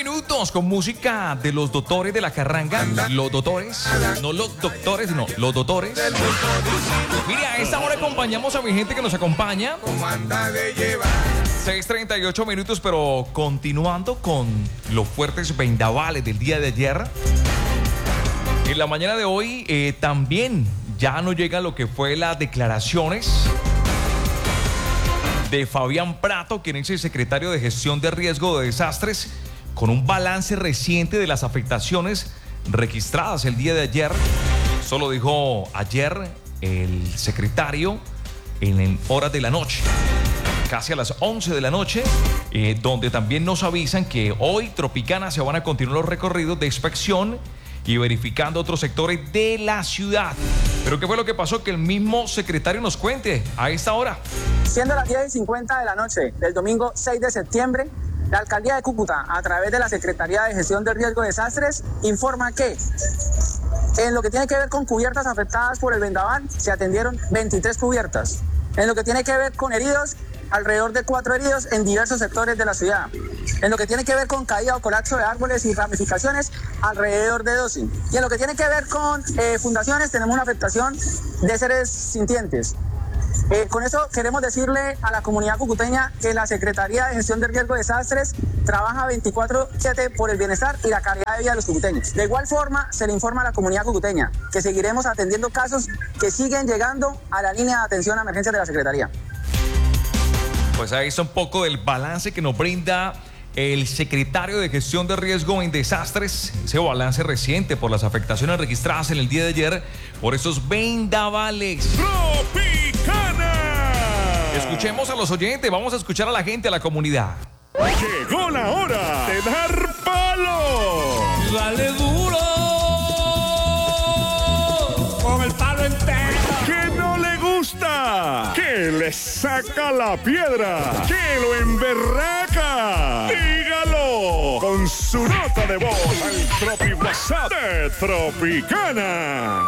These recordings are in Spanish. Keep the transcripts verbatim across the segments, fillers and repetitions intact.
minutos con música de los doctores de la carranga. Los doctores, no los doctores, no, los doctores. Mire, a esta hora acompañamos a mi gente que nos acompaña. seis treinta y ocho minutos, pero continuando con los fuertes vendavales del día de ayer. En la mañana de hoy eh, también ya no llega lo que fue las declaraciones de Fabián Prato, quien es el secretario de Gestión de Riesgo de Desastres, con un balance reciente de las afectaciones registradas el día de ayer. Eso lo dijo ayer el secretario en horas de la noche, casi a las once de la noche, eh, donde también nos avisan que hoy Tropicana se van a continuar los recorridos de inspección y verificando otros sectores de la ciudad. Pero ¿qué fue lo que pasó? Que el mismo secretario nos cuente a esta hora. Siendo las diez y cincuenta de la noche del domingo seis de septiembre, la Alcaldía de Cúcuta, a través de la Secretaría de Gestión de Riesgo de Desastres, informa que en lo que tiene que ver con cubiertas afectadas por el vendaval, se atendieron veintitrés cubiertas. En lo que tiene que ver con heridos, alrededor de cuatro heridos en diversos sectores de la ciudad. En lo que tiene que ver con caída o colapso de árboles y ramificaciones, alrededor de doce. Y en lo que tiene que ver con eh, fundaciones, tenemos una afectación de seres sintientes. Eh, con eso queremos decirle a la comunidad cucuteña que la Secretaría de Gestión de Riesgo de Desastres trabaja veinticuatro siete por el bienestar y la calidad de vida de los cucuteños. De igual forma, se le informa a la comunidad cucuteña que seguiremos atendiendo casos que siguen llegando a la línea de atención a emergencias de la Secretaría. Pues ahí está un poco del balance que nos brinda el secretario de Gestión de Riesgo en Desastres, ese balance reciente por las afectaciones registradas en el día de ayer por estos vendavales. ¡Tropicana! Escuchemos a los oyentes, vamos a escuchar a la gente, a la comunidad. Llegó la hora de dar palo. Dale duro con el palo entero. Que no le gusta, que le saca la piedra, que lo emberraca. Dígalo con su nota de voz al Tropi WhatsApp de Tropicana.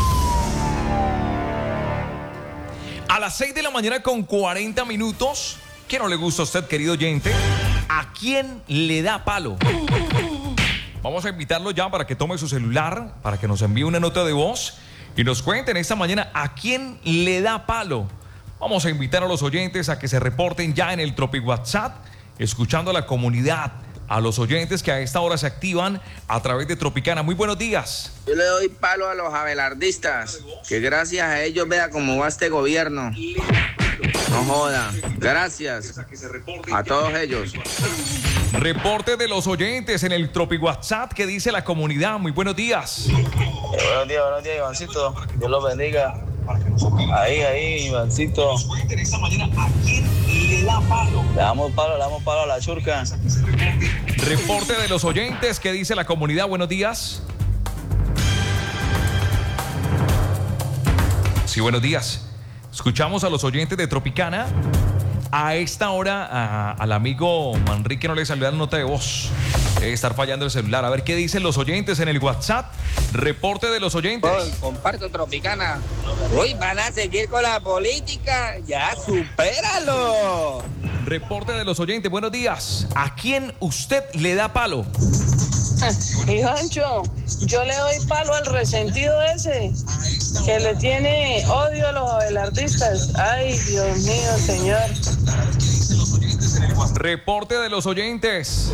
A las seis de la mañana con cuarenta minutos. ¿Qué no le gusta a usted, querido oyente? ¿A quién le da palo? Vamos a invitarlo ya para que tome su celular, para que nos envíe una nota de voz y nos cuenten esta mañana a quién le da palo. Vamos a invitar a los oyentes a que se reporten ya en el Tropi WhatsApp, escuchando a la comunidad, a los oyentes que a esta hora se activan a través de Tropicana. Muy buenos días. Yo le doy palo a los abelardistas, que gracias a ellos vea cómo va este gobierno. No joda. Gracias a todos ellos. Reporte de los oyentes en el Tropi WhatsApp. ¿Qué dice la comunidad? Muy buenos días. Eh, buenos días, buenos días, Ivancito. Dios los bendiga. Ahí, ahí, Ivancito. Le damos palo, le damos palo a la churca. Reporte de los oyentes. ¿Qué dice la comunidad? Buenos días. Sí, buenos días. Escuchamos a los oyentes de Tropicana. A esta hora, a, al amigo Manrique no le salió la nota de voz. Debe estar fallando el celular. A ver qué dicen los oyentes en el WhatsApp. Reporte de los oyentes. Oh, comparto Tropicana. Uy, van a seguir con la política. Ya, supéralo. Reporte de los oyentes. Buenos días. ¿A quién usted le da palo? Ivancho, yo le doy palo al resentido ese que le tiene odio a los abelardistas. Ay, Dios mío, señor. Reporte de los oyentes.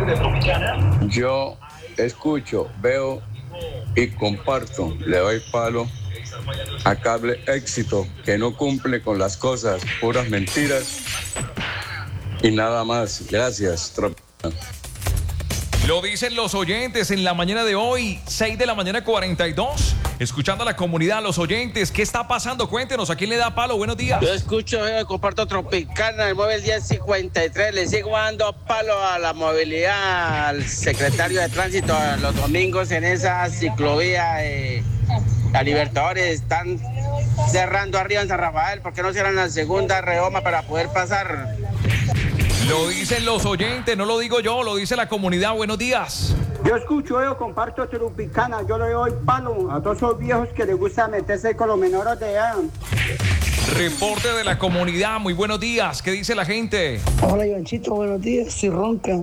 Yo escucho, veo y comparto. Le doy palo a Cable Éxito, que no cumple con las cosas, puras mentiras y nada más. Gracias, Tropicana. Lo dicen los oyentes en la mañana de hoy, seis de la mañana cuarenta y dos. Escuchando a la comunidad, a los oyentes. ¿Qué está pasando? Cuéntenos, ¿a quién le da palo? Buenos días. Yo escucho, yo comparto Tropicana, el móvil diez cincuenta y tres. Le sigo dando palo a la movilidad, al secretario de Tránsito, a los domingos en esa ciclovía. Eh, la Libertadores están cerrando arriba en San Rafael. ¿Por qué no cierran la segunda redoma para poder pasar? Lo dicen los oyentes, no lo digo yo, lo dice la comunidad. Buenos días. Yo escucho, yo comparto Tropicana, yo le doy palo a todos esos viejos que les gusta meterse con los menores de edad. Reporte de la comunidad, muy buenos días. ¿Qué dice la gente? Hola, Ivanchito, buenos días. Si ronca,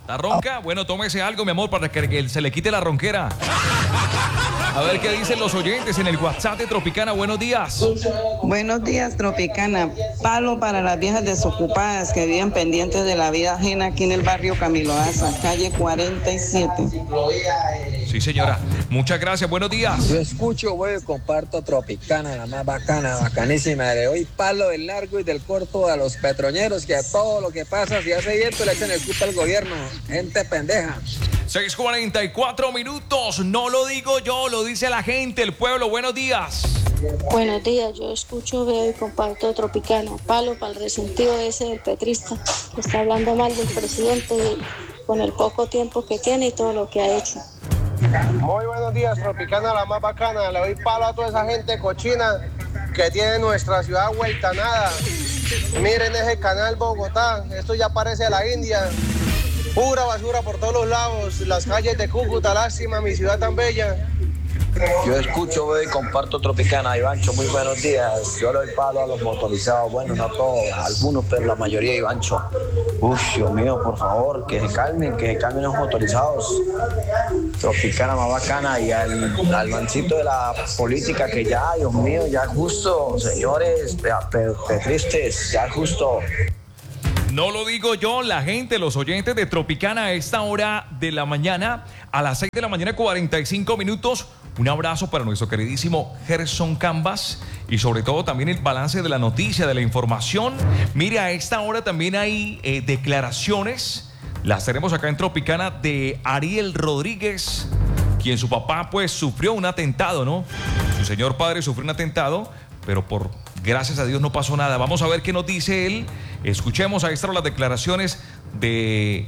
¿Está ronca? Bueno, tómese algo, mi amor, para que, que se le quite la ronquera. A ver qué dicen los oyentes en el WhatsApp de Tropicana. Buenos días. Buenos días, Tropicana. Palo para las viejas desocupadas que viven pendientes de la vida ajena aquí en el barrio Camilo Daza, calle cuarenta y siete. Sí, señora. Muchas gracias. Buenos días. Yo escucho, güey, comparto Tropicana, la más bacana, bacanísima. Le doy palo del largo y del corto a los petroñeros, que a todo lo que pasa, si hace viento, le echan el culpa al gobierno. Gente pendeja. seis cuarenta y cuatro minutos. No lo digo yo, lo dice la gente, el pueblo. Buenos días. Buenos días. Yo escucho, veo y comparto Tropicana. Palo para el resentido ese del petrista, que está hablando mal del presidente y con el poco tiempo que tiene y todo lo que ha hecho. Muy buenos días, Tropicana, la más bacana. Le doy palo a toda esa gente cochina que tiene nuestra ciudad vuelta a nada. Miren ese canal Bogotá, esto ya parece la India. Pura basura por todos los lados, las calles de Cúcuta, lástima, mi ciudad tan bella. Yo escucho, veo y comparto Tropicana. Ivancho, muy buenos días. Yo le doy palo a los motorizados. Bueno, no todos, algunos, pero la mayoría, Ivancho. Uf, Dios mío, por favor, que se calmen, que se calmen los motorizados. Tropicana más bacana. Y al, al mancito de la política que ya, Dios mío, ya es justo. Señores, petristes, ya es justo. No lo digo yo, la gente, los oyentes de Tropicana a esta hora de la mañana, a las seis de la mañana, cuarenta y cinco minutos. Un abrazo para nuestro queridísimo Gerson Cambas y sobre todo también el balance de la noticia, de la información. Mire, a esta hora también hay eh, declaraciones, las tenemos acá en Tropicana, de Ariel Rodríguez, quien su papá pues sufrió un atentado, ¿no? Su señor padre sufrió un atentado, pero por gracias a Dios no pasó nada. Vamos a ver qué nos dice él. Escuchemos a esta hora las declaraciones de...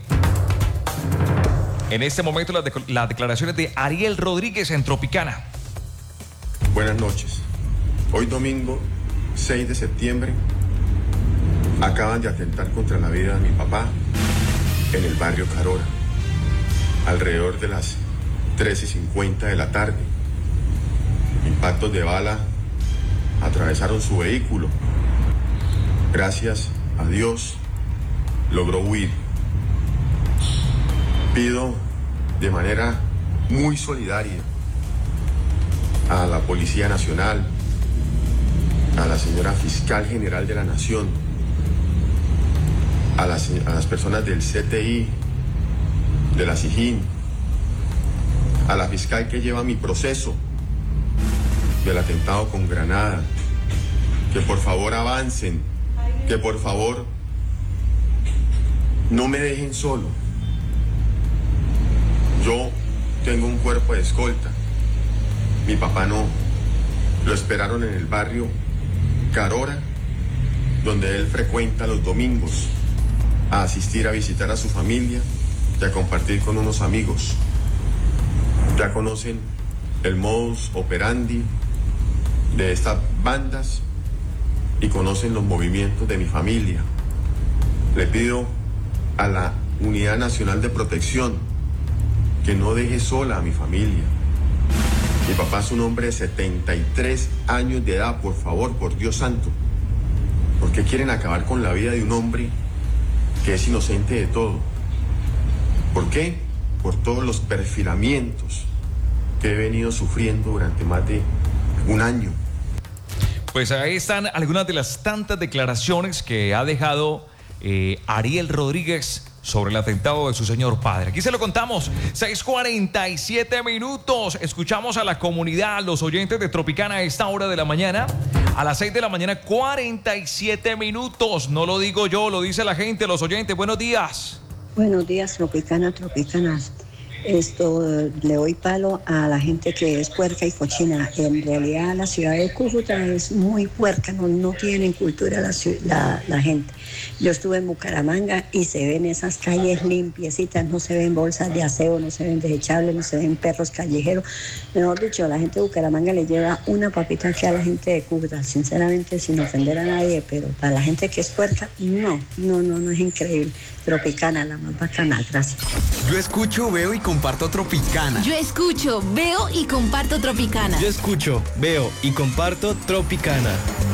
En este momento las, de, las declaraciones de Ariel Rodríguez en Tropicana. Buenas noches. Hoy domingo seis de septiembre acaban de atentar contra la vida de mi papá en el barrio Carora, alrededor de las trece y cincuenta de la tarde. Impactos de bala atravesaron su vehículo. Gracias a Dios logró huir. Pido de manera muy solidaria a la Policía Nacional, a la señora Fiscal General de la Nación, a las, a las personas del C T I, de la SIJIN, a la fiscal que lleva mi proceso del atentado con granada, que por favor avancen, que por favor no me dejen solo. Yo tengo un cuerpo de escolta, mi papá no. Lo esperaron en el barrio Carora, donde él frecuenta los domingos a asistir a visitar a su familia y a compartir con unos amigos. Ya conocen el modus operandi de estas bandas y conocen los movimientos de mi familia. Le pido a la Unidad Nacional de Protección que no deje sola a mi familia. Mi papá es un hombre de setenta y tres años de edad, por favor, por Dios santo. ¿Por qué quieren acabar con la vida de un hombre que es inocente de todo? ¿Por qué? Por todos los perfilamientos que he venido sufriendo durante más de un año. Pues ahí están algunas de las tantas declaraciones que ha dejado eh, Ariel Rodríguez sobre el atentado de su señor padre. Aquí se lo contamos, seis cuarenta y siete minutos. Escuchamos a la comunidad, a los oyentes de Tropicana a esta hora de la mañana. A las seis de la mañana, cuarenta y siete minutos. No lo digo yo, lo dice la gente, los oyentes. Buenos días. Buenos días, Tropicana, Tropicana. Esto, le doy palo a la gente que es puerca y cochina. En realidad la ciudad de Cúcuta es muy puerca, no, no tienen cultura la, la, la gente. Yo estuve en Bucaramanga y se ven esas calles limpiecitas, no se ven bolsas de aseo, no se ven desechables, no se ven perros callejeros. Mejor dicho, la gente de Bucaramanga le lleva una papita que a la gente de Cúcuta, sinceramente, sin ofender a nadie, pero para la gente que es puerca, no, no, no, no es increíble. Tropicana, la más bacana, gracias. Yo escucho, veo y comparto Tropicana. Yo escucho, veo y comparto Tropicana. Yo escucho, veo y comparto Tropicana.